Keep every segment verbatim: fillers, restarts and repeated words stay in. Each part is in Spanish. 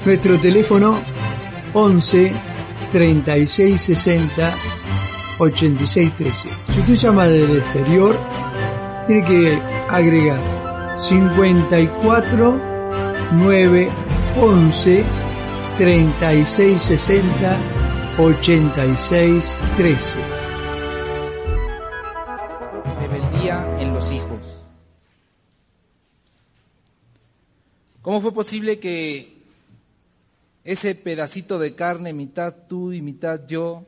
Nuestro teléfono once treinta y seis sesenta ochenta y seis trece. Si usted llama del exterior, tiene que agregar cincuenta y cuatro nueve once treinta y seis sesenta ochenta y seis trece. Rebeldía en los hijos. ¿Cómo fue posible que ese pedacito de carne, mitad tú y mitad yo,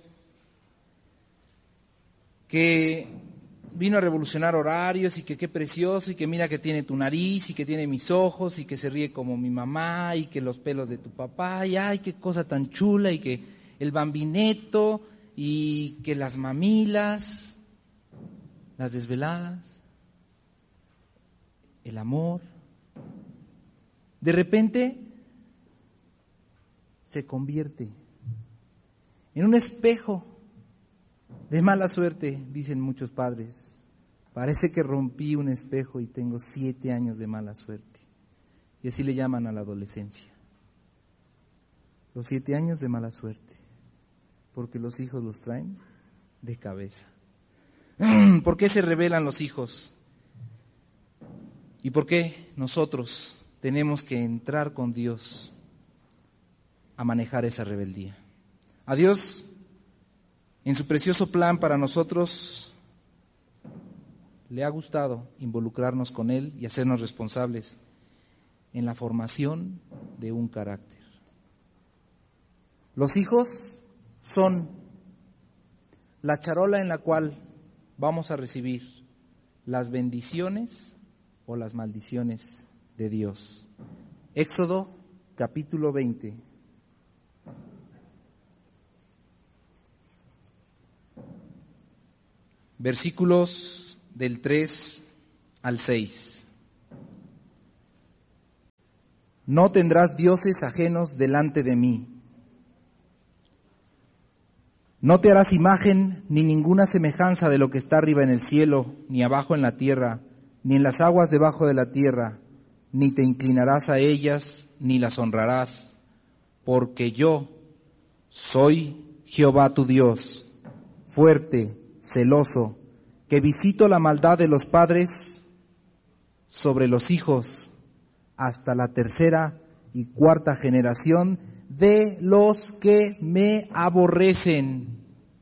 que vino a revolucionar horarios y que qué precioso y que mira que tiene tu nariz y que tiene mis ojos y que se ríe como mi mamá y que los pelos de tu papá y ay, qué cosa tan chula y que el bambineto y que las mamilas, las desveladas, el amor, de repente se convierte en un espejo de mala suerte, dicen muchos padres. Parece que rompí un espejo y tengo siete años de mala suerte. Y así le llaman a la adolescencia. Los siete años de mala suerte. Porque los hijos los traen de cabeza. ¿Por qué se rebelan los hijos? ¿Y por qué nosotros tenemos que entrar con Dios a manejar esa rebeldía? A Dios, en su precioso plan para nosotros, le ha gustado involucrarnos con Él y hacernos responsables en la formación de un carácter. Los hijos son la charola en la cual vamos a recibir las bendiciones o las maldiciones de Dios. Éxodo capítulo veinte. Versículos del tres al seis. No tendrás dioses ajenos delante de mí. No te harás imagen ni ninguna semejanza de lo que está arriba en el cielo, ni abajo en la tierra, ni en las aguas debajo de la tierra, ni te inclinarás a ellas, ni las honrarás, porque yo soy Jehová tu Dios, fuerte, celoso, que visito la maldad de los padres sobre los hijos hasta la tercera y cuarta generación de los que me aborrecen,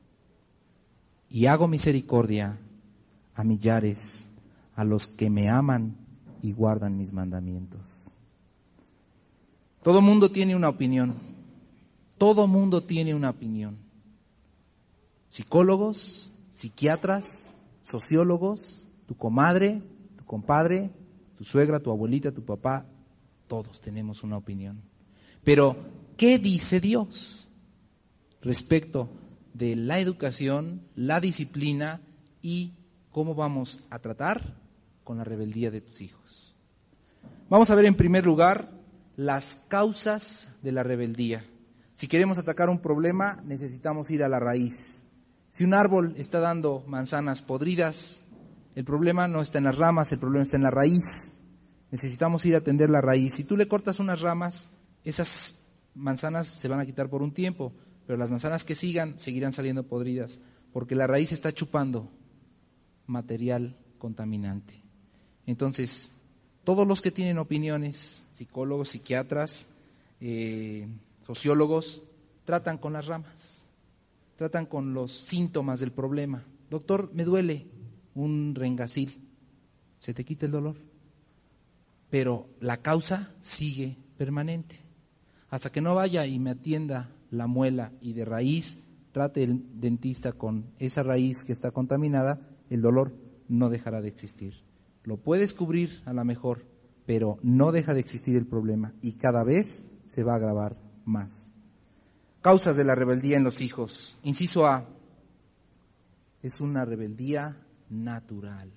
y hago misericordia a millares, a los que me aman y guardan mis mandamientos. Todo mundo tiene una opinión, todo mundo tiene una opinión. Psicólogos, psiquiatras, sociólogos, tu comadre, tu compadre, tu suegra, tu abuelita, tu papá, todos tenemos una opinión. Pero, ¿qué dice Dios respecto de la educación, la disciplina y cómo vamos a tratar con la rebeldía de tus hijos? Vamos a ver en primer lugar las causas de la rebeldía. Si queremos atacar un problema, necesitamos ir a la raíz. Si un árbol está dando manzanas podridas, el problema no está en las ramas, el problema está en la raíz. Necesitamos ir a atender la raíz. Si tú le cortas unas ramas, esas manzanas se van a quitar por un tiempo, pero las manzanas que sigan seguirán saliendo podridas, porque la raíz está chupando material contaminante. Entonces, todos los que tienen opiniones, psicólogos, psiquiatras, eh, sociólogos, tratan con las ramas, tratan con los síntomas del problema. Doctor, me duele un rengacil, se te quita el dolor, pero la causa sigue permanente. Hasta que no vaya y me atienda la muela y de raíz trate el dentista con esa raíz que está contaminada, el dolor no dejará de existir. Lo puedes cubrir a lo mejor, pero no deja de existir el problema y cada vez se va a agravar más. Causas de la rebeldía en los hijos. Inciso A, es una rebeldía natural.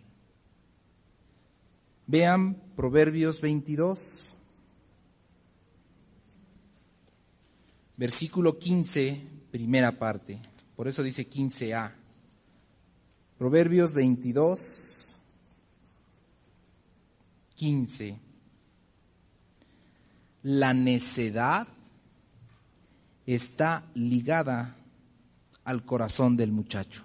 Vean Proverbios veintidós, versículo quince, primera parte. Por eso dice quince A. Proverbios veintidós, quince. La necedad está ligada al corazón del muchacho.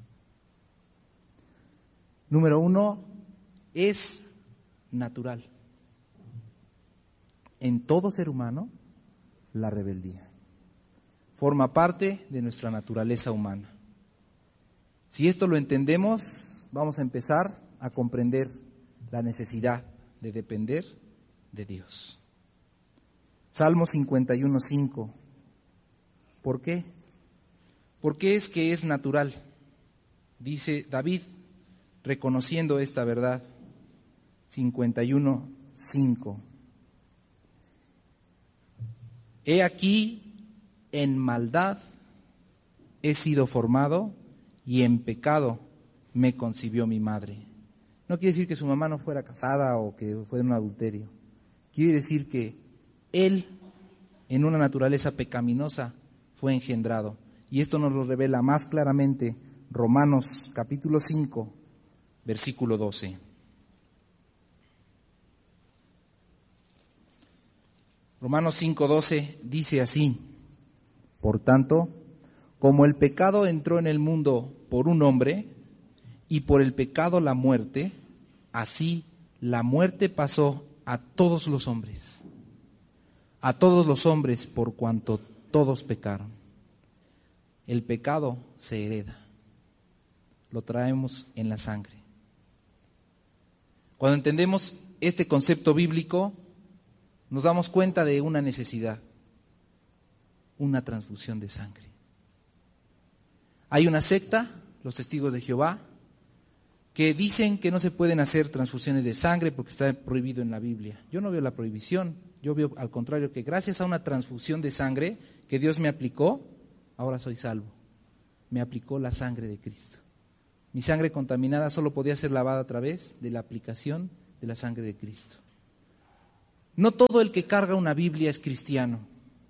Número uno, es natural. En todo ser humano, la rebeldía forma parte de nuestra naturaleza humana. Si esto lo entendemos, vamos a empezar a comprender la necesidad de depender de Dios. Salmo cincuenta y uno, cinco. ¿Por qué? ¿Por qué es que es natural? Dice David, reconociendo esta verdad. cincuenta y uno, cinco. He aquí, en maldad he sido formado y en pecado me concibió mi madre. No quiere decir que su mamá no fuera casada o que fuera un adulterio. Quiere decir que él, en una naturaleza pecaminosa, fue engendrado. Y esto nos lo revela más claramente Romanos capítulo cinco, versículo doce. Romanos cinco, doce dice así: por tanto, como el pecado entró en el mundo por un hombre, y por el pecado la muerte, así la muerte pasó a todos los hombres. A todos los hombres por cuanto todos pecaron. El pecado se hereda. Lo traemos en la sangre. Cuando entendemos este concepto bíblico, nos damos cuenta de una necesidad, una transfusión de sangre. Hay una secta, los Testigos de Jehová, que dicen que no se pueden hacer transfusiones de sangre porque está prohibido en la Biblia. Yo no veo la prohibición, yo veo al contrario que gracias a una transfusión de sangre que Dios me aplicó, ahora soy salvo. Me aplicó la sangre de Cristo. Mi sangre contaminada solo podía ser lavada a través de la aplicación de la sangre de Cristo. No todo el que carga una Biblia es cristiano.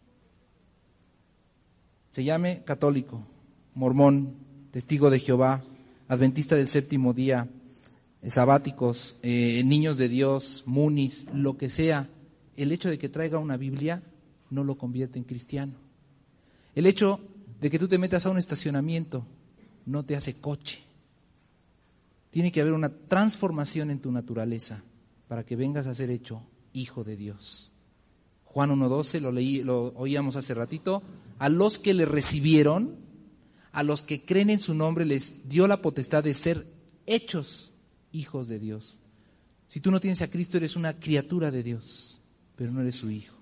Se llame católico, mormón, testigo de Jehová, adventista del séptimo día, sabáticos, eh, niños de Dios, munis, lo que sea. El hecho de que traiga una Biblia no lo convierte en cristiano. El hecho de que tú te metas a un estacionamiento no te hace coche. Tiene que haber una transformación en tu naturaleza para que vengas a ser hecho hijo de Dios. Juan uno doce, lo leí, lo oíamos hace ratito. A los que le recibieron, a los que creen en su nombre, les dio la potestad de ser hechos hijos de Dios. Si tú no tienes a Cristo, eres una criatura de Dios, pero no eres su hijo.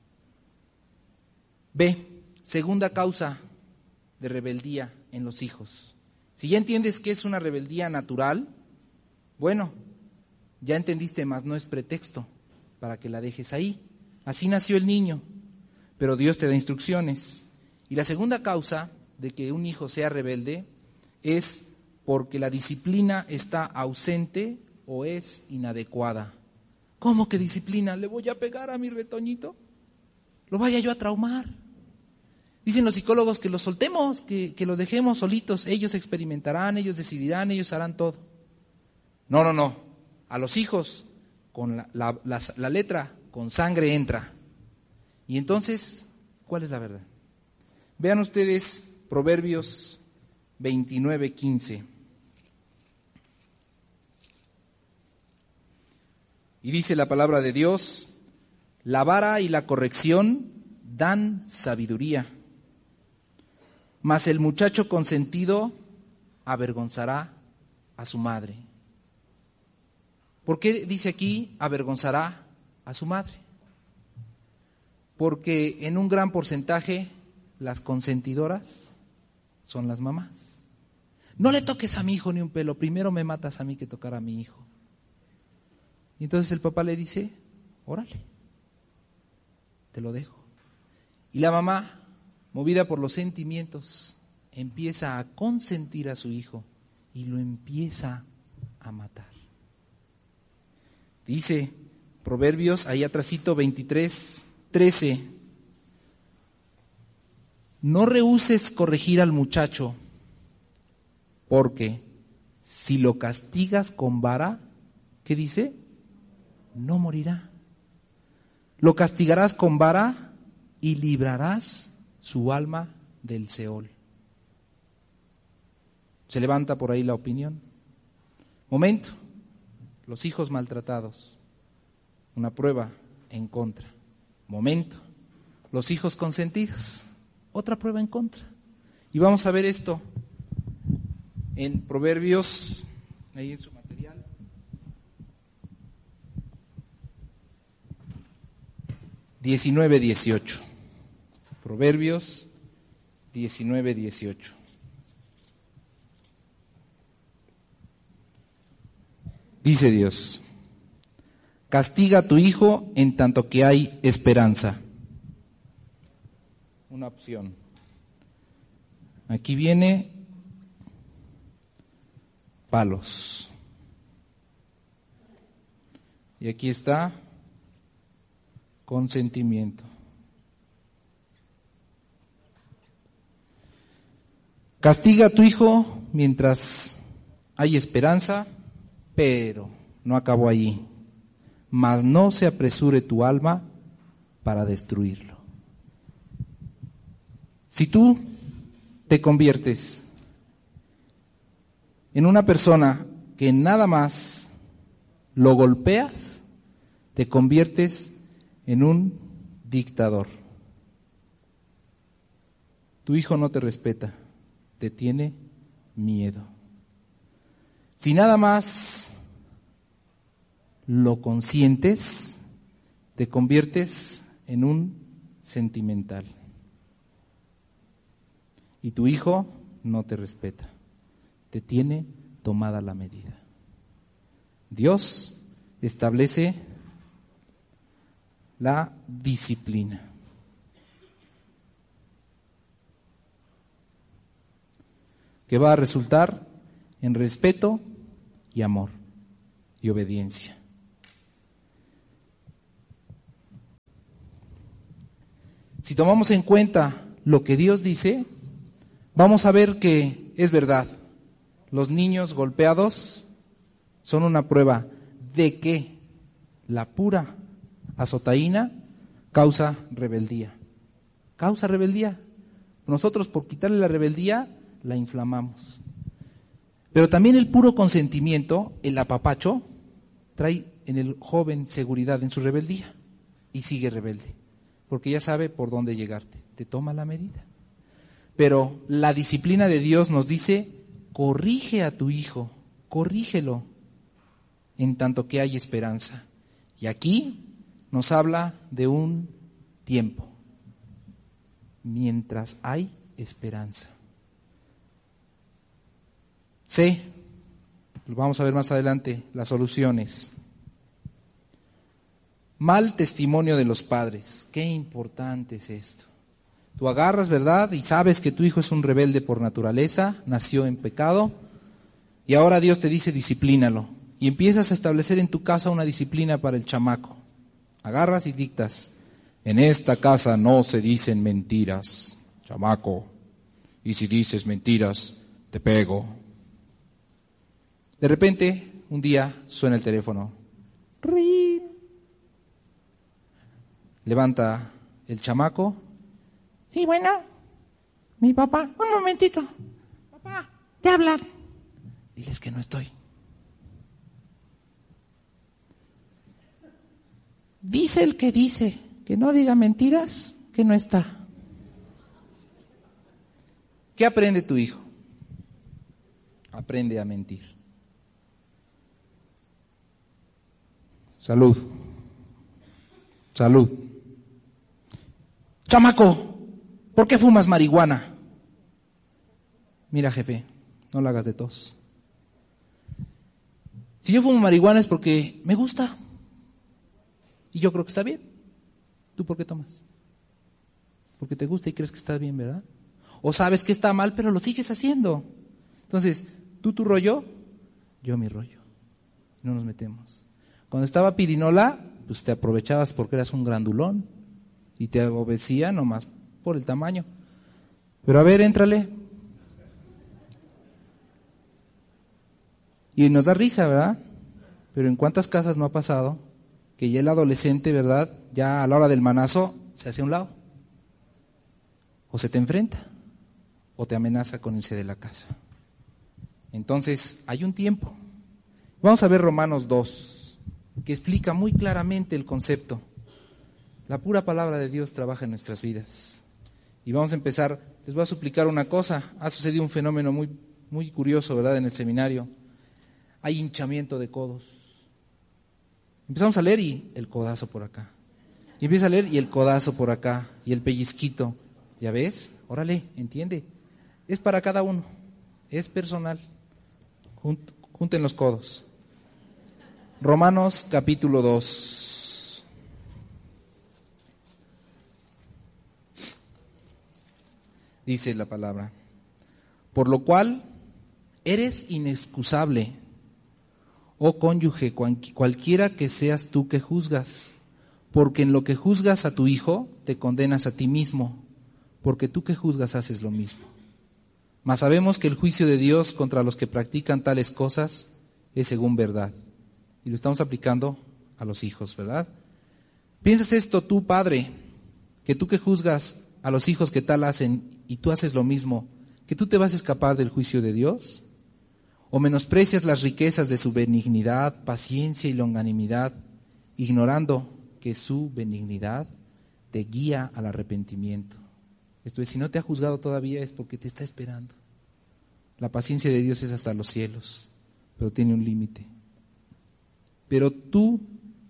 B, segunda causa de rebeldía en los hijos. Si ya entiendes que es una rebeldía natural, bueno, ya entendiste, más no es pretexto para que la dejes ahí. Así nació el niño, pero Dios te da instrucciones. Y la segunda causa de que un hijo sea rebelde es porque la disciplina está ausente o es inadecuada. ¿Cómo que disciplina? ¿Le voy a pegar a mi retoñito? ¿Lo vaya yo a traumar? Dicen los psicólogos que los soltemos, que, que los dejemos solitos. Ellos experimentarán, ellos decidirán, ellos harán todo. No, no, no. A los hijos, con la, la, la, la letra, con sangre entra. Y entonces, ¿cuál es la verdad? Vean ustedes Proverbios veintinueve, quince. Y dice la palabra de Dios: la vara y la corrección dan sabiduría, mas el muchacho consentido avergonzará a su madre. ¿Por qué dice aquí avergonzará a su madre? Porque en un gran porcentaje las consentidoras son las mamás. No le toques a mi hijo ni un pelo, primero me matas a mí que tocar a mi hijo. Y entonces el papá le dice, órale, te lo dejo. Y la mamá, movida por los sentimientos, empieza a consentir a su hijo y lo empieza a matar. Dice Proverbios, ahí atrásito, veintitrés, trece. No rehúses corregir al muchacho, porque si lo castigas con vara, ¿qué dice? No morirá. Lo castigarás con vara y librarás su alma del Seol. Se levanta por ahí la opinión. Momento, los hijos maltratados, una prueba en contra. Momento, los hijos consentidos, otra prueba en contra. Y vamos a ver esto en Proverbios, ahí en su material. diecinueve dieciocho. Proverbios diecinueve dieciocho. Dice Dios: castiga a tu hijo en tanto que hay esperanza. Una opción. Aquí viene palos. Y aquí está consentimiento. Castiga a tu hijo mientras hay esperanza, pero no acabó allí. Mas no se apresure tu alma para destruirlo. Si tú te conviertes en una persona que nada más lo golpeas, te conviertes en un dictador. Tu hijo no te respeta, te tiene miedo. Si nada más lo consientes, te conviertes en un sentimental. Y tu hijo no te respeta, te tiene tomada la medida. Dios establece la disciplina. Que va a resultar en respeto y amor y obediencia. Si tomamos en cuenta lo que Dios dice, vamos a ver que es verdad. Los niños golpeados son una prueba de que la pura azotaína causa rebeldía. Causa rebeldía. Nosotros, por quitarle la rebeldía, la inflamamos. Pero también el puro consentimiento, el apapacho, trae en el joven seguridad en su rebeldía y sigue rebelde, porque ya sabe por dónde llegarte, te toma la medida. Pero la disciplina de Dios nos dice: corrige a tu hijo, corrígelo, en tanto que hay esperanza. Y aquí nos habla de un tiempo, mientras hay esperanza. C, vamos a ver más adelante las soluciones. Mal testimonio de los padres. Qué importante es esto. Tú agarras, ¿verdad? Y sabes que tu hijo es un rebelde por naturaleza, nació en pecado, y ahora Dios te dice: disciplínalo. Y empiezas a establecer en tu casa una disciplina para el chamaco. Agarras y dictas: en esta casa no se dicen mentiras, chamaco. Y si dices mentiras, te pego. De repente, un día suena el teléfono. ¡Rin! Levanta el chamaco. Sí, bueno, mi papá. Un momentito. Papá, te hablan. Diles que no estoy. Dice el que dice que no diga mentiras, que no está. ¿Qué aprende tu hijo? Aprende a mentir. Salud. Salud. Chamaco, ¿por qué fumas marihuana? Mira, jefe, no lo hagas de tos. Si yo fumo marihuana es porque me gusta. Y yo creo que está bien. ¿Tú por qué tomas? Porque te gusta y crees que está bien, ¿verdad? O sabes que está mal, pero lo sigues haciendo. Entonces, tú tu rollo, yo mi rollo. No nos metemos. Cuando estaba pirinola, pues te aprovechabas porque eras un grandulón y te obedecía nomás por el tamaño. Pero a ver, éntrale. Y nos da risa, ¿verdad? Pero ¿en cuántas casas no ha pasado que ya el adolescente, ¿verdad? Ya a la hora del manazo se hace a un lado. o se te enfrenta, o te amenaza con irse de la casa. Entonces, hay un tiempo. Vamos a ver Romanos dos, que explica muy claramente el concepto. La pura palabra de Dios trabaja en nuestras vidas. Y vamos a empezar, les voy a suplicar una cosa. Ha sucedido un fenómeno muy, muy curioso, ¿verdad?, en el seminario. Hay hinchamiento de codos. Empezamos a leer y el codazo por acá. Y empieza a leer y el codazo por acá. Y el pellizquito. ¿Ya ves? Órale, entiende. Es para cada uno. Es personal. Junten los codos. Romanos capítulo dos. Dice la palabra: por lo cual eres inexcusable, oh cónyuge, cualquiera que seas tú que juzgas, porque en lo que juzgas a tu hijo, te condenas a ti mismo, porque tú que juzgas haces lo mismo. Mas sabemos que el juicio de Dios contra los que practican tales cosas es según verdad. Y lo estamos aplicando a los hijos, ¿verdad? ¿Piensas esto tú, padre, que tú que juzgas a los hijos que tal hacen y tú haces lo mismo, que tú te vas a escapar del juicio de Dios? ¿O menosprecias las riquezas de su benignidad, paciencia y longanimidad, ignorando que su benignidad te guía al arrepentimiento? Esto es, si no te ha juzgado todavía es porque te está esperando. La paciencia de Dios es hasta los cielos, pero tiene un límite. Pero tú,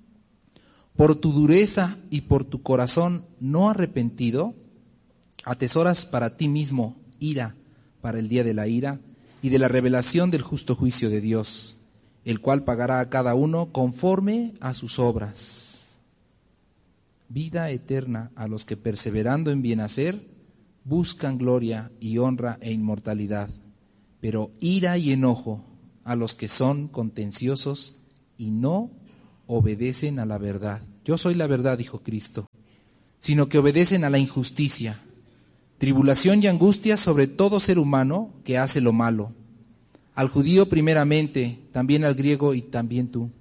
por tu dureza y por tu corazón no arrepentido, atesoras para ti mismo ira para el día de la ira y de la revelación del justo juicio de Dios, el cual pagará a cada uno conforme a sus obras. Vida eterna a los que perseverando en bien hacer, buscan gloria y honra e inmortalidad, pero ira y enojo a los que son contenciosos y no obedecen a la verdad. Yo soy la verdad, dijo Cristo, sino que obedecen a la injusticia. Tribulación y angustia sobre todo ser humano que hace lo malo. Al judío primeramente, también al griego y también tú.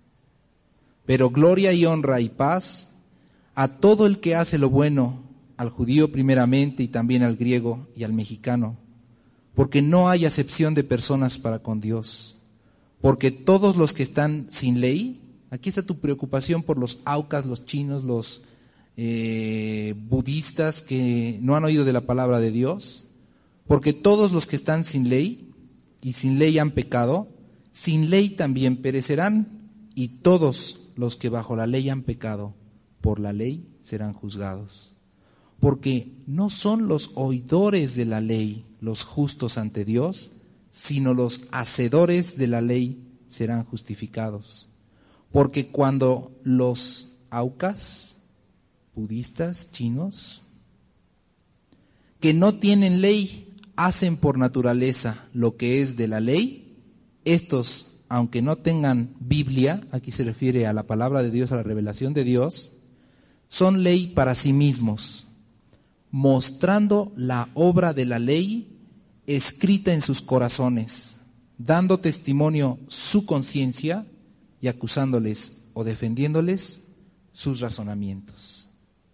Pero gloria y honra y paz a todo el que hace lo bueno, al judío primeramente y también al griego y al mexicano, porque no hay acepción de personas para con Dios. Porque todos los que están sin ley, aquí está tu preocupación por los aucas, los chinos, los eh, budistas que no han oído de la palabra de Dios, porque todos los que están sin ley y sin ley han pecado, sin ley también perecerán, y todos los que bajo la ley han pecado, por la ley serán juzgados. Porque no son los oidores de la ley los justos ante Dios, sino los hacedores de la ley serán justificados. Porque cuando los aucas, budistas, chinos, que no tienen ley, hacen por naturaleza lo que es de la ley, estos, aunque no tengan Biblia, aquí se refiere a la palabra de Dios, a la revelación de Dios, son ley para sí mismos, mostrando la obra de la ley escrita en sus corazones, dando testimonio su conciencia y acusándoles o defendiéndoles sus razonamientos.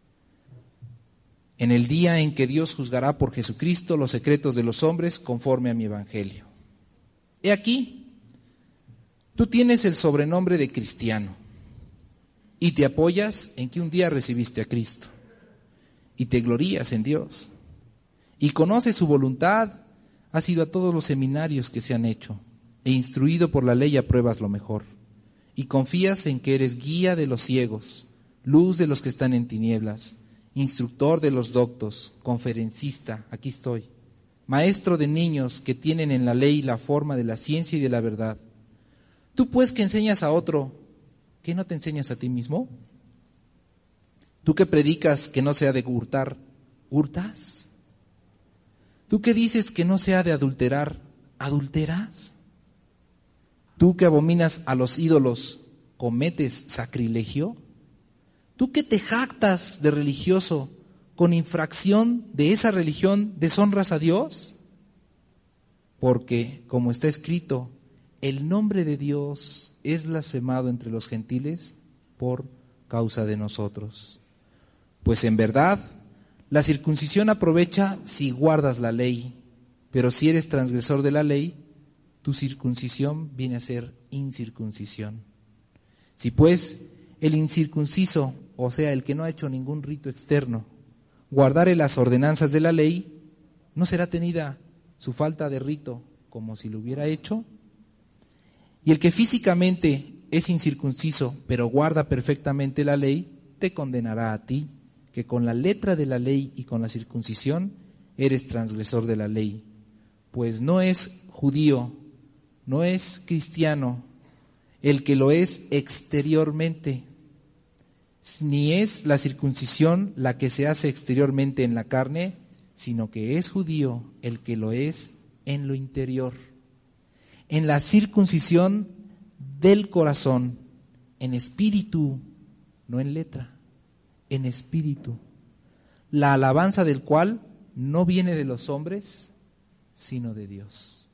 En el día en que Dios juzgará por Jesucristo los secretos de los hombres conforme a mi evangelio. He aquí, tú tienes el sobrenombre de cristiano y te apoyas en que un día recibiste a Cristo y te glorías en Dios y conoces su voluntad. Has ido a todos los seminarios que se han hecho e instruido por la ley apruebas lo mejor. Y confías en que eres guía de los ciegos, luz de los que están en tinieblas, instructor de los doctos, conferencista, aquí estoy, maestro de niños que tienen en la ley la forma de la ciencia y de la verdad. Tú pues que enseñas a otro, ¿qué no te enseñas a ti mismo? Tú que predicas que no se ha de hurtar, ¿hurtas? Tú que dices que no se ha de adulterar, ¿adulteras? Tú que abominas a los ídolos, ¿cometes sacrilegio? Tú que te jactas de religioso, con infracción de esa religión, ¿deshonras a Dios? Porque, como está escrito, el nombre de Dios es blasfemado entre los gentiles por causa de nosotros. Pues en verdad, La circuncisión aprovecha si guardas la ley, pero si eres transgresor de la ley, tu circuncisión viene a ser incircuncisión. Si pues el incircunciso, o sea, el que no ha hecho ningún rito externo, guardare las ordenanzas de la ley, ¿no será tenida su falta de rito como si lo hubiera hecho? Y el que físicamente es incircunciso, pero guarda perfectamente la ley, te condenará a ti, que con la letra de la ley y con la circuncisión eres transgresor de la ley. Pues no es judío, no es cristiano el que lo es exteriormente, ni es la circuncisión la que se hace exteriormente en la carne, sino que es judío el que lo es en lo interior, en la circuncisión del corazón, en espíritu, no en letra, en espíritu, la alabanza del cual no viene de los hombres, sino de Dios.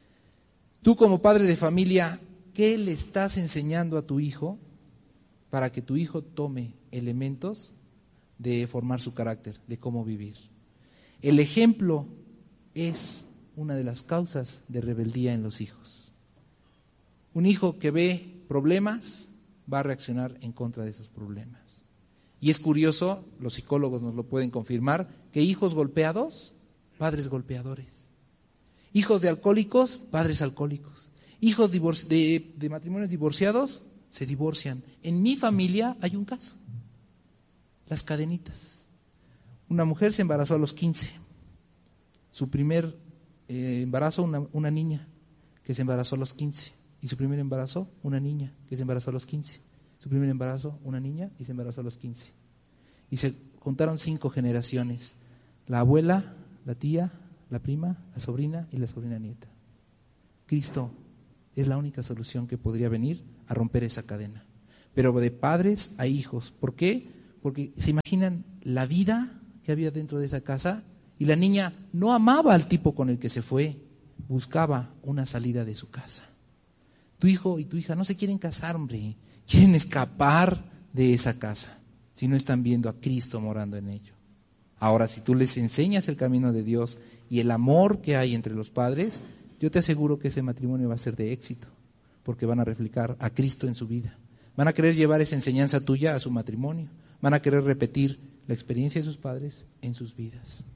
Tú como padre de familia, ¿qué le estás enseñando a tu hijo para que tu hijo tome elementos de formar su carácter, de cómo vivir? El ejemplo es una de las causas de rebeldía en los hijos. Un hijo que ve problemas va a reaccionar en contra de esos problemas. Y es curioso, los psicólogos nos lo pueden confirmar, que hijos golpeados, padres golpeadores. Hijos de alcohólicos, padres alcohólicos. Hijos divorci- de, de matrimonios divorciados, se divorcian. En mi familia hay un caso, las cadenitas. Una mujer se embarazó a los quince. Su primer eh, embarazo, una, una niña que se embarazó a los quince. Y su primer embarazo, una niña que se embarazó a los quince. Su primer embarazo, una niña, y se embarazó a los quince. Y se juntaron cinco generaciones. La abuela, la tía, la prima, la sobrina y la sobrina nieta. Cristo es la única solución que podría venir a romper esa cadena. Pero de padres a hijos. ¿Por qué? Porque se imaginan la vida que había dentro de esa casa y la niña no amaba al tipo con el que se fue, buscaba una salida de su casa. Tu hijo y tu hija no se quieren casar, hombre, quieren escapar de esa casa, si no están viendo a Cristo morando en ello. Ahora, si tú les enseñas el camino de Dios y el amor que hay entre los padres, yo te aseguro que ese matrimonio va a ser de éxito, porque van a reflejar a Cristo en su vida. Van a querer llevar esa enseñanza tuya a su matrimonio, van a querer repetir la experiencia de sus padres en sus vidas.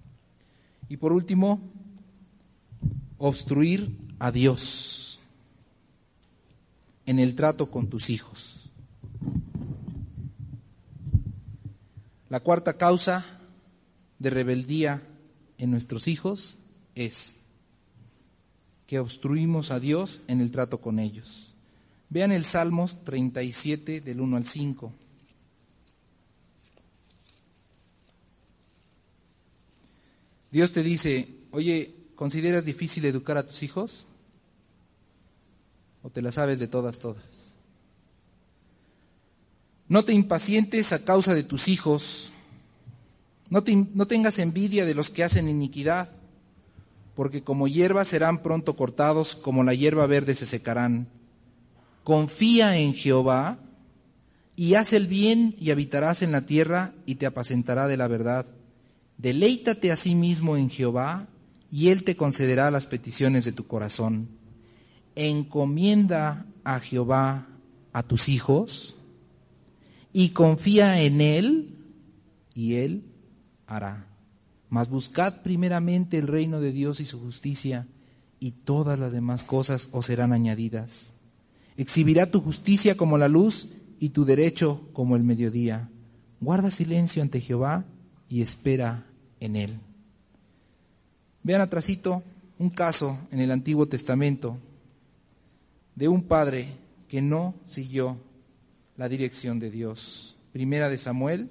Y por último, obstruir a Dios en el trato con tus hijos. La cuarta causa de rebeldía en nuestros hijos es que obstruimos a Dios en el trato con ellos. Vean el Salmos treinta y siete del uno al cinco. Dios te dice, oye, ¿consideras difícil educar a tus hijos? ¿O te la sabes de todas, todas? No te impacientes a causa de tus hijos, no, te, no tengas envidia de los que hacen iniquidad, porque como hierba serán pronto cortados, como la hierba verde se secarán. Confía en Jehová y haz el bien y habitarás en la tierra y te apacentará de la verdad. Deleítate a sí mismo en Jehová y Él te concederá las peticiones de tu corazón. Encomienda a Jehová a tus hijos y confía en Él y Él hará. Mas buscad primeramente el reino de Dios y su justicia, y todas las demás cosas os serán añadidas. Exhibirá tu justicia como la luz y tu derecho como el mediodía. Guarda silencio ante Jehová y espera en Él. Vean atrasito un caso en el Antiguo Testamento de un padre que no siguió la dirección de Dios. Primera de Samuel,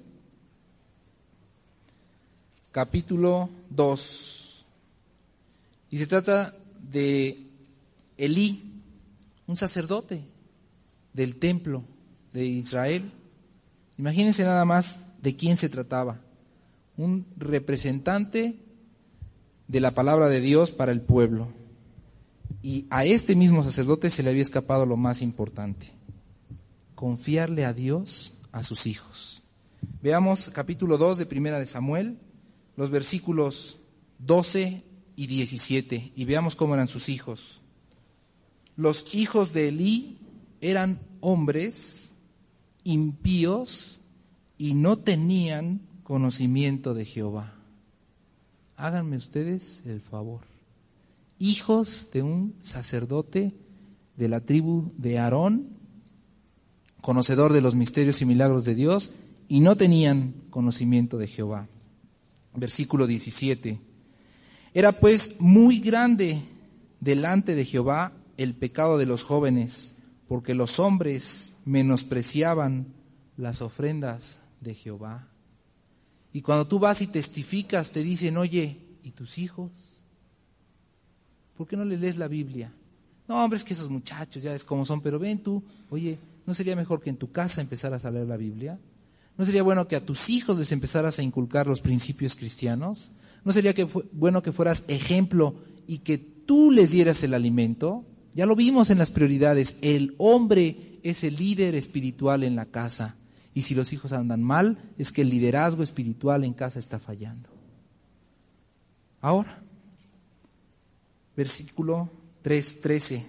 capítulo dos. Y se trata de Elí, un sacerdote del templo de Israel. Imagínense nada más de quién se trataba. Un representante de la palabra de Dios para el pueblo. Y a este mismo sacerdote se le había escapado lo más importante: confiarle a Dios a sus hijos. Veamos capítulo dos de Primera de Samuel, los versículos doce y diecisiete, y veamos cómo eran sus hijos. Los hijos de Elí eran hombres impíos y no tenían conocimiento de Jehová. Háganme ustedes el favor. Hijos de un sacerdote de la tribu de Aarón, conocedor de los misterios y milagros de Dios, y no tenían conocimiento de Jehová. Versículo diecisiete. Era pues muy grande delante de Jehová el pecado de los jóvenes, porque los hombres menospreciaban las ofrendas de Jehová. Y cuando tú vas y testificas, te dicen, oye, ¿y tus hijos? ¿Por qué no les lees la Biblia? No, hombre, es que esos muchachos ya es como son, pero ven tú, oye, ¿no sería mejor que en tu casa empezaras a leer la Biblia? ¿No sería bueno que a tus hijos les empezaras a inculcar los principios cristianos? ¿No sería que fu- bueno que fueras ejemplo y que tú les dieras el alimento? Ya lo vimos en las prioridades, el hombre es el líder espiritual en la casa. Y si los hijos andan mal, es que el liderazgo espiritual en casa está fallando. Ahora, versículo tres trece.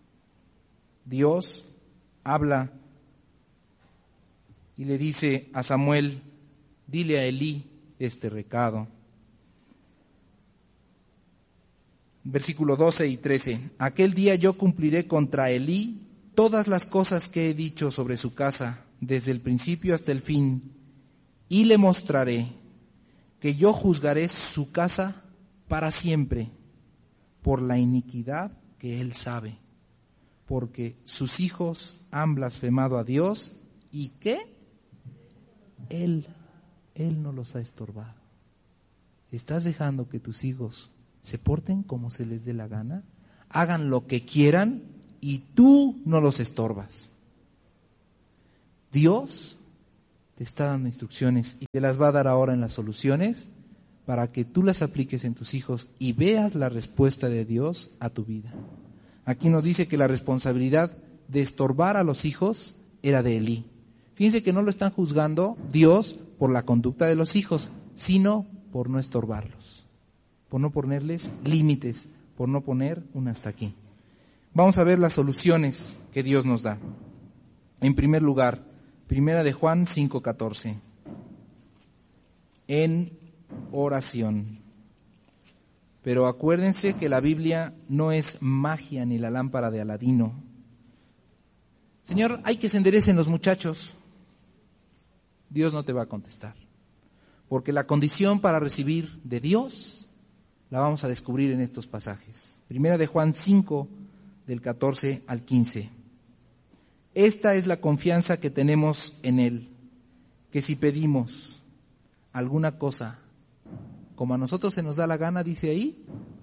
Dios habla y le dice a Samuel, dile a Elí este recado. Versículo doce y trece. Aquel día yo cumpliré contra Elí todas las cosas que he dicho sobre su casa, desde el principio hasta el fin, y le mostraré que yo juzgaré su casa para siempre por la iniquidad que él sabe, porque sus hijos han blasfemado a Dios y que él, él no los ha estorbado. ¿Estás dejando que tus hijos se porten como se les dé la gana, hagan lo que quieran y tú no los estorbas? Dios te está dando instrucciones y te las va a dar ahora en las soluciones para que tú las apliques en tus hijos y veas la respuesta de Dios a tu vida. Aquí nos dice que la responsabilidad de estorbar a los hijos era de Elí. Fíjense que no lo están juzgando Dios por la conducta de los hijos, sino por no estorbarlos, por no ponerles límites, por no poner un hasta aquí. Vamos a ver las soluciones que Dios nos da. En primer lugar, Primera de Juan cinco catorce. En oración. Pero acuérdense que la Biblia no es magia ni la lámpara de Aladino. Señor, hay que se enderecen los muchachos. Dios no te va a contestar. Porque la condición para recibir de Dios la vamos a descubrir en estos pasajes. Primera de Juan cinco, del catorce al quince. Esta es la confianza que tenemos en Él, que si pedimos alguna cosa, como a nosotros se nos da la gana, dice ahí,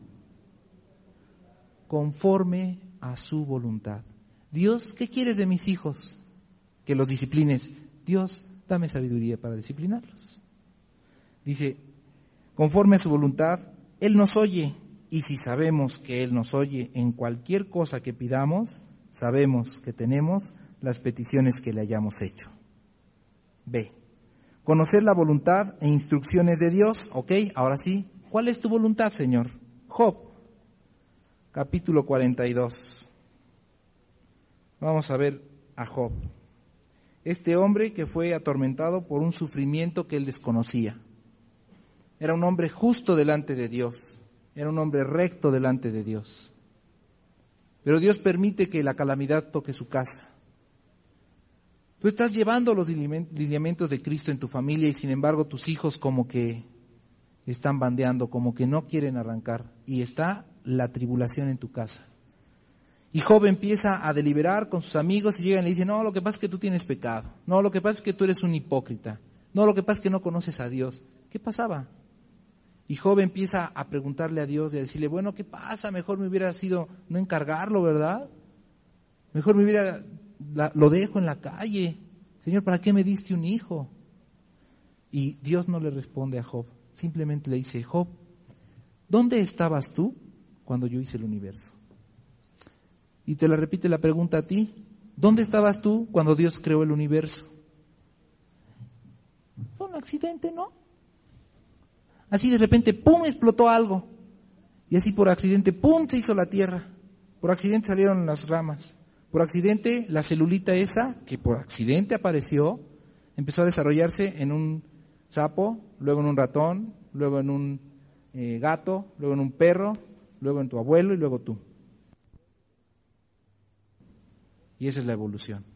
conforme a su voluntad. Dios, ¿qué quieres de mis hijos? Que los disciplines. Dios, dame sabiduría para disciplinarlos. Dice, conforme a su voluntad, Él nos oye, y si sabemos que Él nos oye en cualquier cosa que pidamos, sabemos que tenemos las peticiones que le hayamos hecho. B. Conocer la voluntad e instrucciones de Dios. Ok, ahora sí. ¿Cuál es tu voluntad, Señor? Job, capítulo cuarenta y dos. Vamos a ver a Job. Este hombre que fue atormentado por un sufrimiento que él desconocía. Era un hombre justo delante de Dios. Era un hombre recto delante de Dios. Pero Dios permite que la calamidad toque su casa. Tú estás llevando los lineamientos de Cristo en tu familia y sin embargo tus hijos como que están bandeando, como que no quieren arrancar y está la tribulación en tu casa. Y Job empieza a deliberar con sus amigos y llegan y le dicen, no, lo que pasa es que tú tienes pecado, no, lo que pasa es que tú eres un hipócrita, no, lo que pasa es que no conoces a Dios. ¿Qué pasaba? Y Job empieza a preguntarle a Dios y a decirle, bueno, ¿qué pasa? Mejor me hubiera sido no encargarlo, ¿verdad? Mejor me hubiera... La, lo dejo en la calle. Señor, ¿para qué me diste un hijo? Y Dios no le responde a Job. Simplemente le dice, Job, ¿dónde estabas tú cuando yo hice el universo? Y te la repite la pregunta a ti. ¿Dónde estabas tú cuando Dios creó el universo? accidente, ¿no? Así de repente, ¡pum!, explotó algo. Y así por accidente, ¡pum!, se hizo la tierra. Por accidente salieron las ramas. Por accidente, la celulita esa, que por accidente apareció, empezó a desarrollarse en un sapo, luego en un ratón, luego en un eh, gato, luego en un perro, luego en tu abuelo y luego tú. Y esa es la evolución.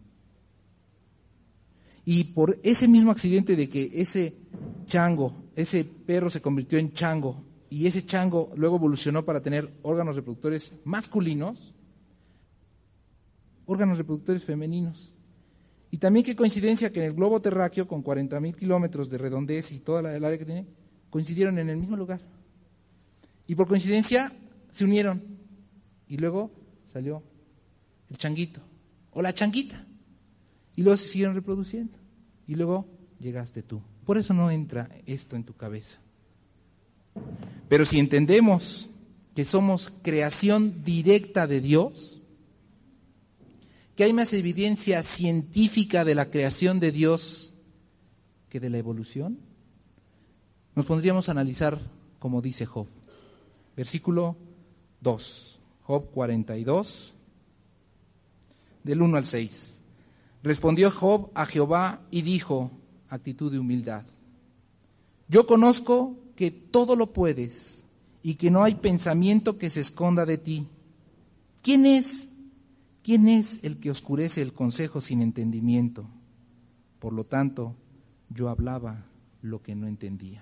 Y por ese mismo accidente de que ese chango, ese perro se convirtió en chango, y ese chango luego evolucionó para tener órganos reproductores masculinos, órganos reproductores femeninos. Y también qué coincidencia que en el globo terráqueo, con cuarenta mil kilómetros de redondez y toda la, el área que tiene, coincidieron en el mismo lugar. Y por coincidencia se unieron. Y luego salió el changuito, o la changuita. Y luego se siguieron reproduciendo. Y luego llegaste tú. Por eso no entra esto en tu cabeza. Pero si entendemos que somos creación directa de Dios, que hay más evidencia científica de la creación de Dios que de la evolución, nos pondríamos a analizar como dice Job. Versículo dos, Job cuarenta y dos, del uno al seis. Respondió Job a Jehová y dijo, actitud de humildad: yo conozco que todo lo puedes y que no hay pensamiento que se esconda de ti. ¿Quién es? ¿Quién es el que oscurece el consejo sin entendimiento? Por lo tanto, yo hablaba lo que no entendía.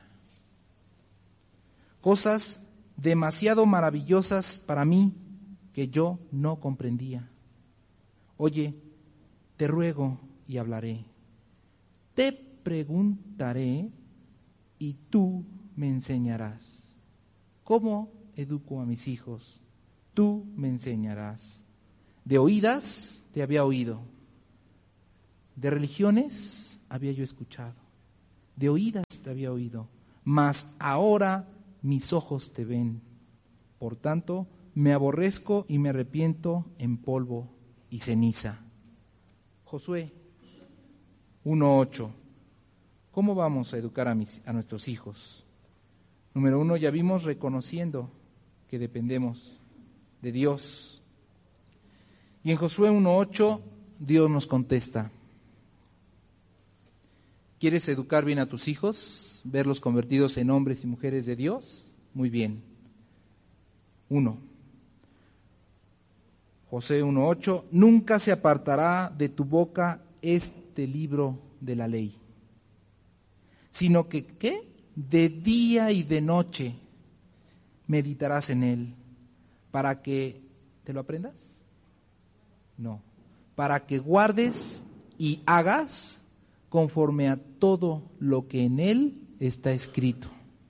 Cosas demasiado maravillosas para mí que yo no comprendía. Oye, te ruego y hablaré. Te preguntaré y tú me enseñarás. ¿Cómo educo a mis hijos? Tú me enseñarás. De oídas te había oído. De religiones había yo escuchado. De oídas te había oído. Mas ahora mis ojos te ven. Por tanto, me aborrezco y me arrepiento en polvo y ceniza. Josué uno ocho. ¿Cómo vamos a educar a, mis, a nuestros hijos? Número uno, ya vimos reconociendo que dependemos de Dios. Y en Josué uno ocho, Dios nos contesta: ¿quieres educar bien a tus hijos? ¿Verlos convertidos en hombres y mujeres de Dios? Muy bien. Uno. Josué uno ocho, nunca se apartará de tu boca este libro de la ley, sino que, ¿qué? De día y de noche meditarás en él, para que, ¿te lo aprendas? No, para que guardes y hagas conforme a todo lo que en él está escrito.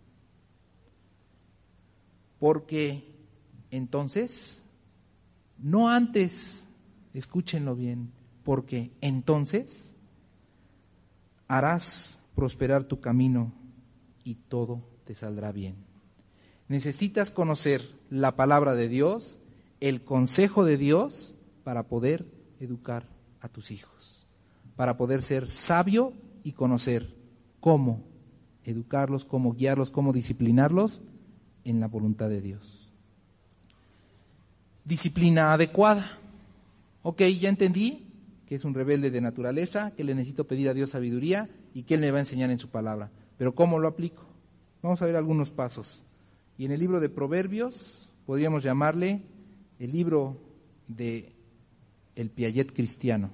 Porque entonces, no antes, escúchenlo bien, porque entonces harás prosperar tu camino y todo te saldrá bien. Necesitas conocer la palabra de Dios, el consejo de Dios, para poder educar a tus hijos, para poder ser sabio y conocer cómo educarlos, cómo guiarlos, cómo disciplinarlos en la voluntad de Dios. Disciplina adecuada. Ok, ya entendí que es un rebelde de naturaleza, que le necesito pedir a Dios sabiduría y que Él me va a enseñar en su palabra. Pero ¿cómo lo aplico? Vamos a ver algunos pasos. Y en el libro de Proverbios podríamos llamarle el libro de el Piaget cristiano.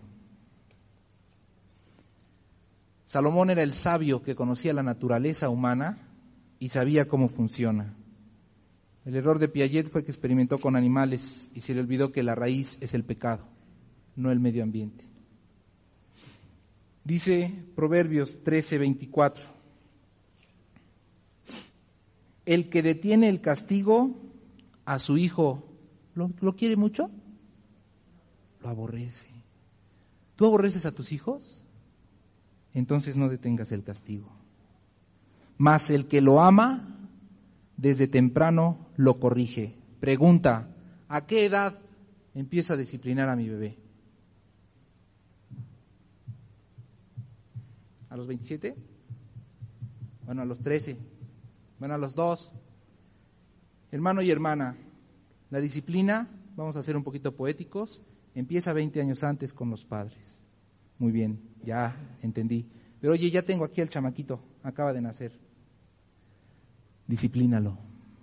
Salomón era el sabio que conocía la naturaleza humana y sabía cómo funciona. El error de Piaget fue que experimentó con animales y se le olvidó que la raíz es el pecado, no el medio ambiente. Dice Proverbios trece veinticuatro, el que detiene el castigo a su hijo, ¿lo, lo quiere mucho? Lo aborrece. ¿Tú aborreces a tus hijos? Entonces no detengas el castigo. Mas el que lo ama, desde temprano lo corrige. Pregunta, ¿a qué edad empiezo a disciplinar a mi bebé? ¿A los veintisiete? bueno, a los trece, bueno, a los dos. Hermano y hermana, la disciplina, vamos a ser un poquito poéticos, empieza veinte años antes con los padres. Muy bien, ya entendí. Pero oye, ya tengo aquí al chamaquito, acaba de nacer. Disciplínalo.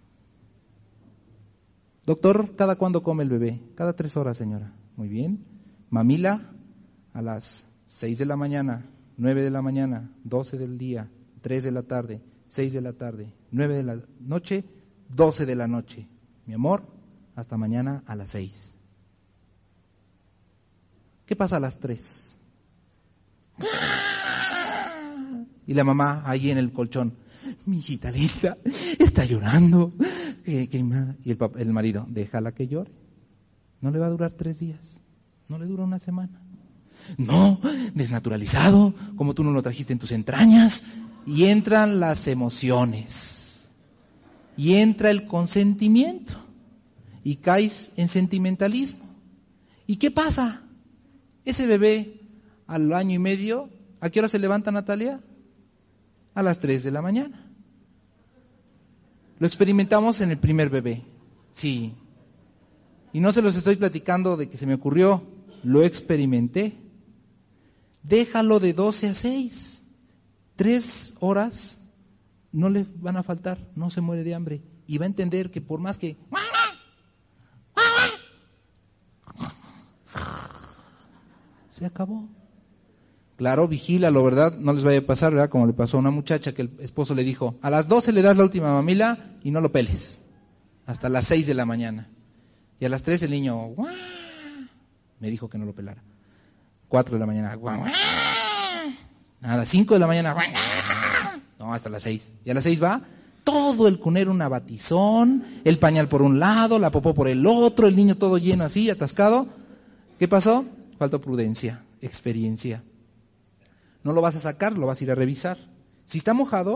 Doctor, ¿cada cuándo come el bebé? Cada tres horas, señora. Muy bien. Mamila, a las seis de la mañana, nueve de la mañana, doce del día, tres de la tarde, seis de la tarde, nueve de la noche, doce de la noche. Mi amor, hasta mañana a las seis. ¿Qué pasa a las tres? Y la mamá ahí en el colchón, mi hijita linda, está llorando. ¿Qué, qué y el, papá, el marido, déjala que llore. No le va a durar tres días, no le dura una semana. No, desnaturalizado, como tú no lo trajiste en tus entrañas. Y entran las emociones. Y entra el consentimiento. Y caes en sentimentalismo. ¿Y qué pasa? Ese bebé al año y medio, ¿a qué hora se levanta, Natalia? A las tres de la mañana. Lo experimentamos en el primer bebé. Sí. Y no se los estoy platicando de que se me ocurrió, lo experimenté. Déjalo de doce a seis. Tres horas no le van a faltar, no se muere de hambre. Y va a entender que por más que... se acabó. Claro, vigílalo, ¿verdad? No les vaya a pasar, ¿verdad? Como le pasó a una muchacha que el esposo le dijo, a las doce le das la última mamila y no lo peles. Hasta las seis de la mañana. Y a las tres el niño, ¡guau! Me dijo que no lo pelara. Cuatro de la mañana, ¡guau! Nada, cinco de la mañana, ¡guau! No, hasta las seis. Y a las seis va todo el cunero una batizón, el pañal por un lado, la popó por el otro, el niño todo lleno así, atascado. ¿Qué pasó? Faltó prudencia, experiencia. No lo vas a sacar, lo vas a ir a revisar. Si está mojado,